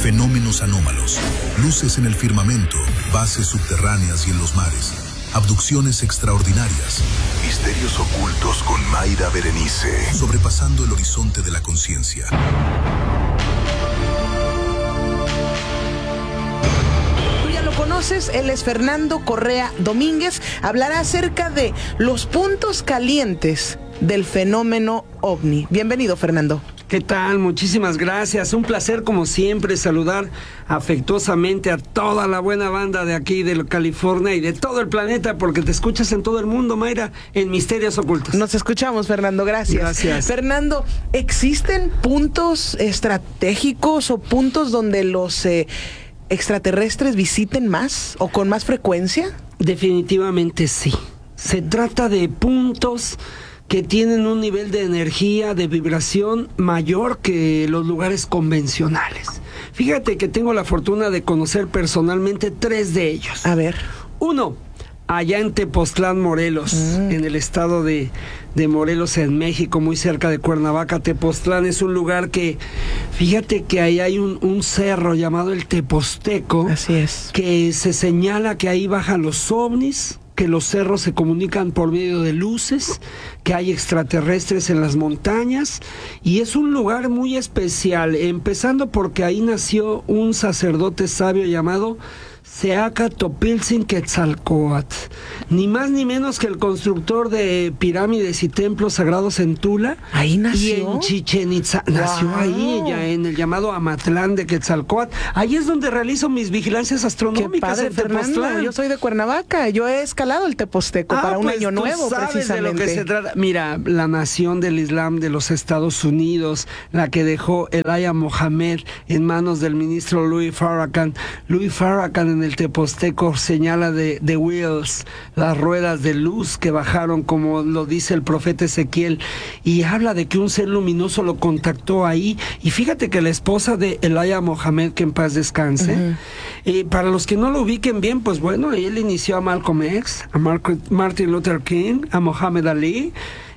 fenómenos anómalos, luces en el firmamento, bases subterráneas y en los mares, abducciones extraordinarias, misterios ocultos con Mayra Berenice, sobrepasando el horizonte de la conciencia. Tú ya lo conoces, él es Fernando Correa Domínguez, hablará acerca de los puntos calientes del fenómeno OVNI. Bienvenido, Fernando. ¿Qué tal? Muchísimas gracias. Un placer, como siempre, saludar afectuosamente a toda la buena banda de aquí, de California y de todo el planeta, porque te escuchas en todo el mundo, Mayra, en Misterios Ocultos. Nos escuchamos, Fernando. Gracias. Gracias. Fernando, ¿existen puntos estratégicos o puntos donde los extraterrestres visiten más o con más frecuencia? Definitivamente sí. Se trata de puntos que tienen un nivel de energía, de vibración mayor que los lugares convencionales. Fíjate que tengo la fortuna de conocer personalmente 3 de ellos. A ver. 1, allá en Tepoztlán, Morelos, en el estado de Morelos, en México, muy cerca de Cuernavaca. Tepoztlán es un lugar que, fíjate que ahí hay un cerro llamado el Teposteco. Así es. Que se señala que ahí bajan los ovnis, que los cerros se comunican por medio de luces, que hay extraterrestres en las montañas, y es un lugar muy especial, empezando porque ahí nació un sacerdote sabio llamado Seaca Topiltzin Quetzalcóatl, ni más ni menos que el constructor de pirámides y templos sagrados en Tula. Ahí nació. Y en Chichen Itza. Nació ahí, ya en el llamado Amatlán de Quetzalcóatl. Ahí es donde realizo mis vigilancias astronómicas. Qué padre, en Fernando. Tepoztlán. Yo soy de Cuernavaca. Yo he escalado el Teposteco para un año nuevo, tú sabes precisamente. de lo que se trata. Mira, la nación del Islam de los Estados Unidos, la que dejó Elijah Mohammed en manos del ministro Louis Farrakhan. Louis Farrakhan en el Teposteco señala de wheels, las ruedas de luz que bajaron, como lo dice el profeta Ezequiel, y habla de que un ser luminoso lo contactó ahí. Y fíjate que la esposa de Elijah Mohammed, que en paz descanse, para los que no lo ubiquen bien, pues bueno, él inició a Malcolm X, a Martin Luther King, a Muhammad Ali,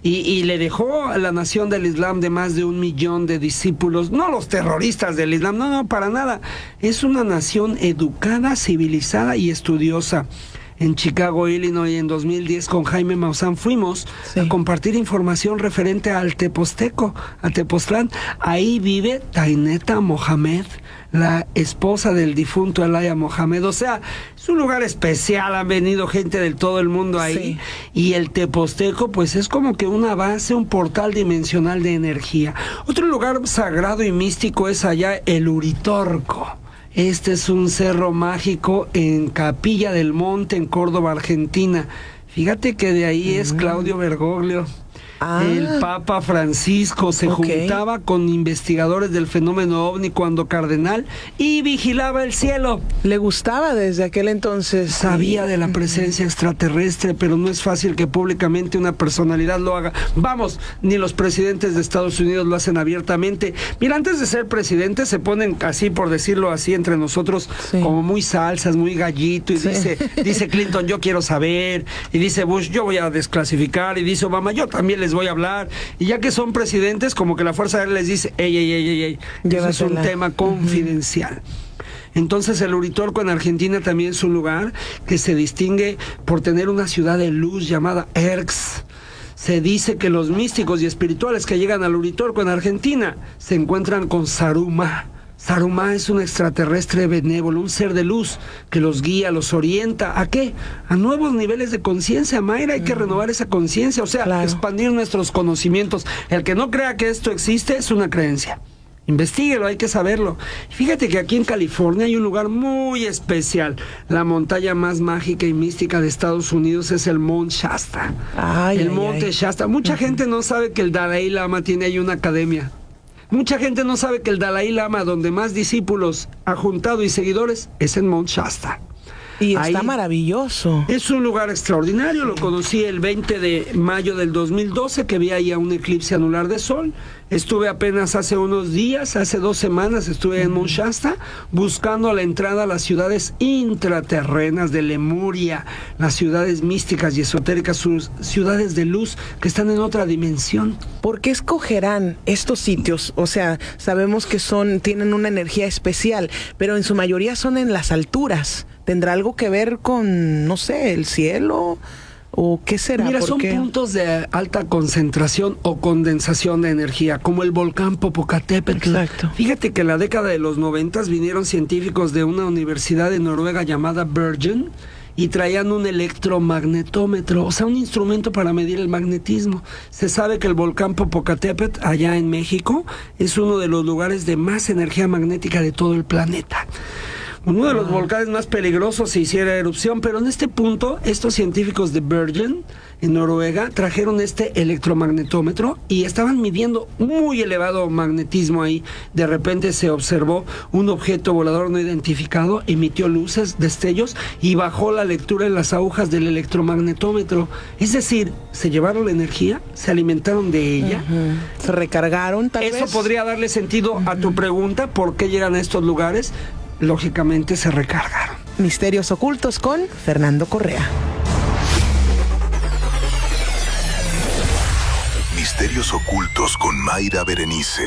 y le dejó a la nación del Islam de más de 1 millón de discípulos. No los terroristas del Islam, no, para nada. Es una nación educada, civilizada y estudiosa. En Chicago, Illinois, en 2010, con Jaime Maussan fuimos a compartir información referente al Teposteco, a Tepoztlán. Ahí vive Taineta Mohamed, la esposa del difunto Elijah Mohammed. O sea, es un lugar especial, han venido gente de todo el mundo ahí. Sí. Y el Teposteco, pues es como que una base, un portal dimensional de energía. Otro lugar sagrado y místico es allá el Uritorco. Este es un cerro mágico en Capilla del Monte, en Córdoba, Argentina. Fíjate que de ahí es Claudio Bergoglio. El Papa Francisco se juntaba con investigadores del fenómeno OVNI cuando cardenal y vigilaba el cielo. Le gustaba desde aquel entonces. Sabía de la presencia extraterrestre, pero no es fácil que públicamente una personalidad lo haga. Vamos, ni los presidentes de Estados Unidos lo hacen abiertamente. Mira, antes de ser presidente se ponen así, por decirlo así, entre nosotros, como muy salsas, muy gallito, y dice Clinton, yo quiero saber, y dice Bush, yo voy a desclasificar, y dice Obama, yo también les voy a hablar, y ya que son presidentes, como que la Fuerza Aérea les dice, ey, eso es un tema confidencial. Entonces el Uritorco en Argentina también es un lugar que se distingue por tener una ciudad de luz llamada Erx. Se dice que los místicos y espirituales que llegan al Uritorco en Argentina se encuentran con Saruma. Saruma es un extraterrestre benévolo, un ser de luz que los guía, los orienta. ¿A qué? A nuevos niveles de conciencia, Mayra. Hay que renovar esa conciencia, o sea, expandir nuestros conocimientos. El que no crea que esto existe es una creencia. Investíguelo, hay que saberlo. Fíjate que aquí en California hay un lugar muy especial. La montaña más mágica y mística de Estados Unidos es el Monte Shasta. El Monte Shasta. Mucha gente no sabe que el Dalai Lama tiene ahí una academia. Mucha gente no sabe que el Dalai Lama, donde más discípulos ha juntado y seguidores, es en Mount Shasta. Y está maravilloso. Es un lugar extraordinario. Lo conocí el 20 de mayo del 2012, que vi ahí a un eclipse anular de sol. Estuve apenas hace unos días, hace 2 semanas, estuve en Mount Shasta buscando la entrada a las ciudades intraterrenas de Lemuria, las ciudades místicas y esotéricas, sus ciudades de luz que están en otra dimensión. ¿Por qué escogerán estos sitios? O sea, sabemos que tienen una energía especial, pero en su mayoría son en las alturas. ¿Tendrá algo que ver con, no sé, el cielo? ¿O qué será? Mira, son puntos de alta concentración o condensación de energía, como el volcán Popocatépetl. Exacto. Fíjate que en la década de los 90 vinieron científicos de una universidad de Noruega llamada Bergen y traían un electromagnetómetro, o sea, un instrumento para medir el magnetismo. Se sabe que el volcán Popocatépetl, allá en México, es uno de los lugares de más energía magnética de todo el planeta. Uno de los volcanes más peligrosos si hiciera erupción, pero en este punto, estos científicos de Bergen, en Noruega, trajeron este electromagnetómetro y estaban midiendo muy elevado magnetismo ahí. De repente se observó un objeto volador no identificado, emitió luces, destellos y bajó la lectura en las agujas del electromagnetómetro. Es decir, se llevaron la energía, se alimentaron de ella. Se recargaron, tal vez. Eso podría darle sentido a tu pregunta, ¿por qué llegan a estos lugares? Lógicamente se recargaron. Misterios ocultos con Fernando Correa. Misterios ocultos con Mayra Berenice.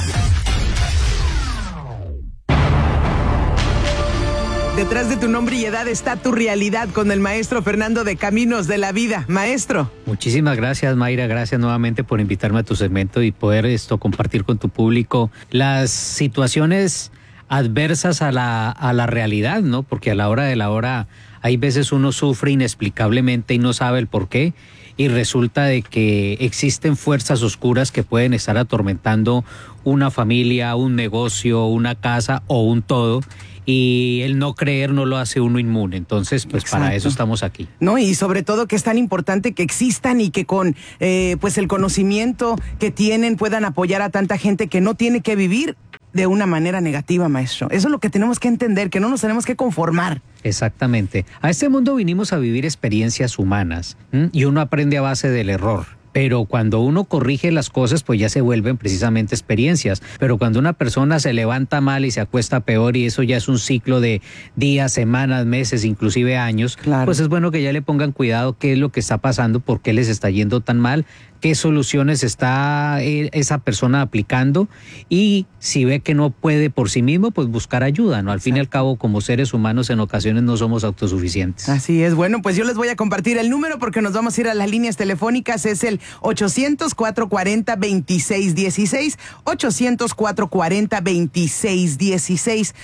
Detrás de tu nombre y edad está tu realidad con el maestro Fernando de Caminos de la Vida. Maestro. Muchísimas gracias, Mayra. Gracias nuevamente por invitarme a tu segmento y poder compartir con tu público las situaciones adversas a la realidad, ¿no? Porque a la hora de la hora hay veces uno sufre inexplicablemente y no sabe el por qué, y resulta de que existen fuerzas oscuras que pueden estar atormentando una familia, un negocio, una casa o un todo, y el no creer no lo hace uno inmune. Entonces, pues exacto, para eso estamos aquí. No, y sobre todo que es tan importante que existan y que con pues el conocimiento que tienen puedan apoyar a tanta gente que no tiene que vivir de una manera negativa, maestro. Eso es lo que tenemos que entender, que no nos tenemos que conformar. Exactamente. A este mundo vinimos a vivir experiencias humanas, y uno aprende a base del error. Pero cuando uno corrige las cosas, pues ya se vuelven precisamente experiencias. Pero cuando una persona se levanta mal y se acuesta peor, y eso ya es un ciclo de días, semanas, meses, inclusive años, claro, pues es bueno que ya le pongan cuidado qué es lo que está pasando, por qué les está yendo tan mal, qué soluciones está esa persona aplicando, y si ve que no puede por sí mismo, pues buscar ayuda, ¿no? Al fin y al cabo, como seres humanos, en ocasiones no somos autosuficientes. Así es. Bueno, pues yo les voy a compartir el número porque nos vamos a ir a las líneas telefónicas. Es el 800-440-2616, 800-440-2616,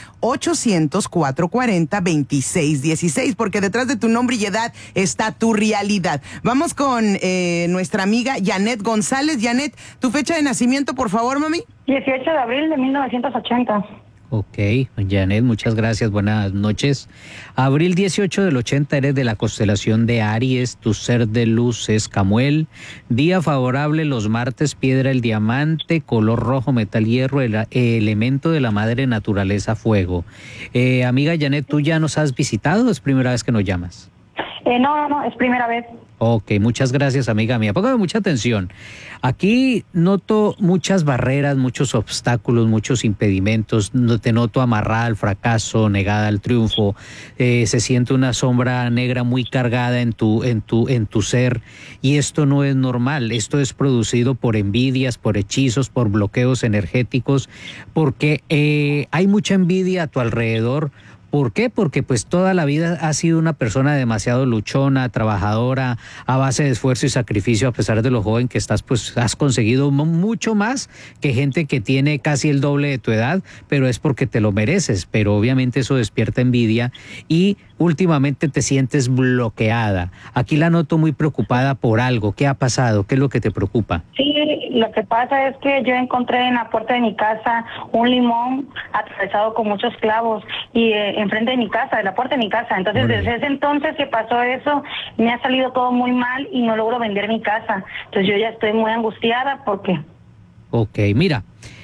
800-440-2616, porque detrás de tu nombre y edad está tu realidad. Vamos con nuestra amiga Janet González. Janet, tu fecha de nacimiento, por favor, mami. 18 de abril de 1980. Ok, Janet, muchas gracias, buenas noches. Abril 18 del 80, eres de la constelación de Aries, tu ser de luz es Camuel. Día favorable los martes, piedra el diamante, color rojo, metal hierro, el elemento de la madre naturaleza fuego. Amiga Janet, ¿tú ya nos has visitado o es primera vez que nos llamas? No, es primera vez. Ok, muchas gracias, amiga mía. Póngame mucha atención. Aquí noto muchas barreras, muchos obstáculos, muchos impedimentos. Te noto amarrada al fracaso, negada al triunfo. Se siente una sombra negra muy cargada en tu ser. Y esto no es normal. Esto es producido por envidias, por hechizos, por bloqueos energéticos, porque hay mucha envidia a tu alrededor. ¿Por qué? Porque pues toda la vida has sido una persona demasiado luchona, trabajadora, a base de esfuerzo y sacrificio. A pesar de lo joven que estás, pues has conseguido mucho más que gente que tiene casi el doble de tu edad, pero es porque te lo mereces. Pero obviamente eso despierta envidia y últimamente te sientes bloqueada. Aquí la noto muy preocupada por algo. ¿Qué ha pasado? ¿Qué es lo que te preocupa? Sí, lo que pasa es que yo encontré en la puerta de mi casa un limón atravesado con muchos clavos y enfrente de mi casa, de la puerta de mi casa. Entonces, desde ese entonces que pasó eso, me ha salido todo muy mal y no logro vender mi casa. Entonces, yo ya estoy muy angustiada porque... Ok, mira,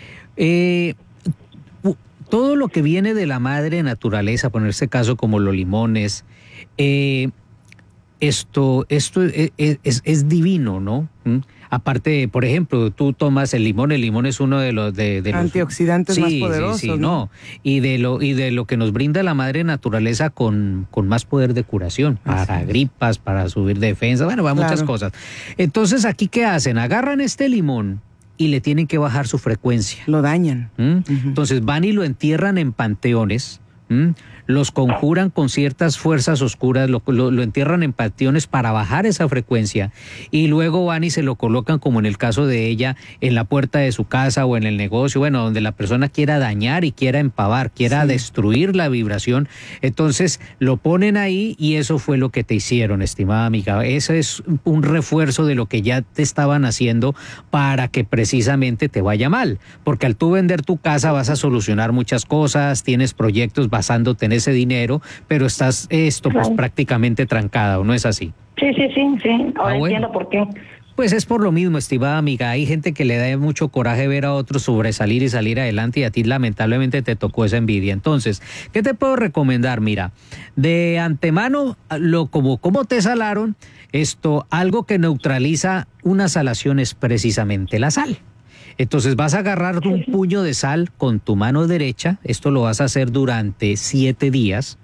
todo lo que viene de la madre naturaleza, por este caso como los limones, esto es divino, ¿no? aparte, por ejemplo, tú tomas el limón es uno de los antioxidantes más poderosos. Sí, no. Y de lo que nos brinda la madre naturaleza con más poder de curación, para gripas, para subir defensa, bueno, va muchas cosas. Entonces, ¿aquí qué hacen? Agarran este limón y le tienen que bajar su frecuencia. Lo dañan. Entonces van y lo entierran en panteones, los conjuran con ciertas fuerzas oscuras, lo entierran en panteones para bajar esa frecuencia y luego van y se lo colocan, como en el caso de ella, en la puerta de su casa o en el negocio, bueno, donde la persona quiera dañar y quiera empavar, quiera destruir la vibración. Entonces lo ponen ahí y eso fue lo que te hicieron, estimada amiga. Ese es un refuerzo de lo que ya te estaban haciendo para que precisamente te vaya mal, porque al tú vender tu casa vas a solucionar muchas cosas, tienes proyectos basándote en ese dinero, pero estás pues prácticamente trancada, ¿o no es así? Sí. Ahora entiendo por qué. Pues es por lo mismo, estimada amiga. Hay gente que le da mucho coraje ver a otros sobresalir y salir adelante, y a ti lamentablemente te tocó esa envidia. Entonces, ¿qué te puedo recomendar? Mira, de antemano, como te salaron, algo que neutraliza una salación es precisamente la sal. Entonces vas a agarrar un puño de sal con tu mano derecha, esto lo vas a hacer durante 7 días,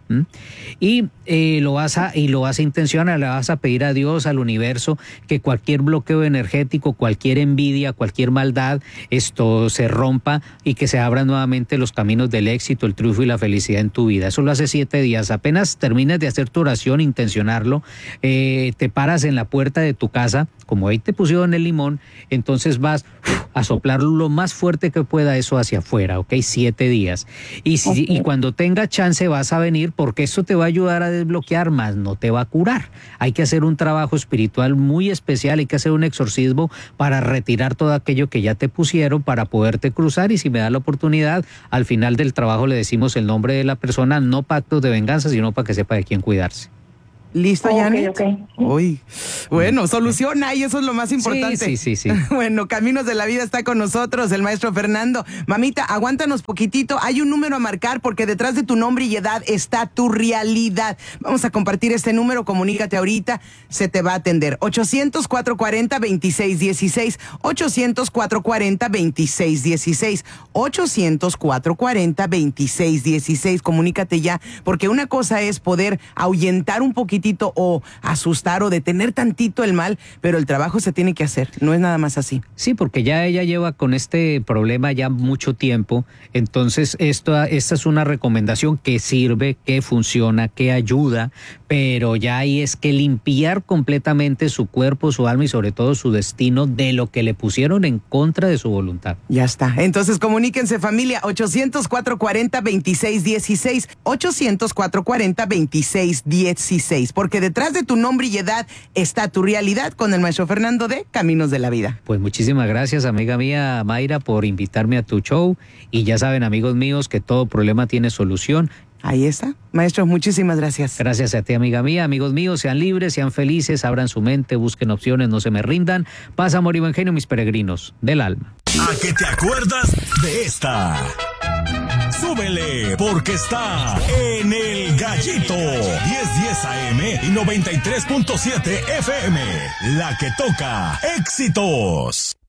y lo vas a intencionar, le vas a pedir a Dios, al universo, que cualquier bloqueo energético, cualquier envidia, cualquier maldad, esto se rompa y que se abran nuevamente los caminos del éxito, el triunfo y la felicidad en tu vida. Eso lo hace 7 días. Apenas termines de hacer tu oración, intencionarlo, te paras en la puerta de tu casa, como ahí te pusieron el limón, entonces vas a soplar lo más fuerte que pueda eso hacia afuera, ¿ok? 7 días. Y cuando tenga chance vas a venir, porque esto te va a ayudar a desbloquear, más no te va a curar. Hay que hacer un trabajo espiritual muy especial, hay que hacer un exorcismo para retirar todo aquello que ya te pusieron para poderte cruzar, y si me da la oportunidad, al final del trabajo le decimos el nombre de la persona, no pactos de venganza, sino para que sepa de quién cuidarse. ¿Listo, Janet? Okay. Uy, bueno, soluciona y eso es lo más importante. Sí. Bueno, Caminos de la Vida está con nosotros, el maestro Fernando. Mamita, aguántanos poquitito. Hay un número a marcar porque detrás de tu nombre y edad está tu realidad. Vamos a compartir este número, comunícate ahorita, se te va a atender. 800-440-2616, 800-440-2616, 800-440-2616. Comunícate ya, porque una cosa es poder ahuyentar un poquitito o asustar o detener tantito el mal, pero el trabajo se tiene que hacer, no es nada más así. Sí, porque ya ella lleva con este problema ya mucho tiempo, entonces esta es una recomendación que sirve, que funciona, que ayuda, pero ya ahí es que limpiar completamente su cuerpo, su alma y sobre todo su destino de lo que le pusieron en contra de su voluntad. Ya está, entonces comuníquense, familia, 800-440-2616, 800-440-2616, porque detrás de tu nombre y edad está tu realidad, con el maestro Fernando de Caminos de la Vida. Pues muchísimas gracias, amiga mía Mayra, por invitarme a tu show, y ya saben, amigos míos, que todo problema tiene solución. Ahí está. Maestro, muchísimas gracias. Gracias a ti, amiga mía. Amigos míos, sean libres, sean felices, abran su mente, busquen opciones, no se me rindan. Paz, amor y buen genio, mis peregrinos del alma. ¿A qué te acuerdas de esta? Súbele, porque está en El Gallito, 1010 AM y 93.7 FM, la que toca éxitos.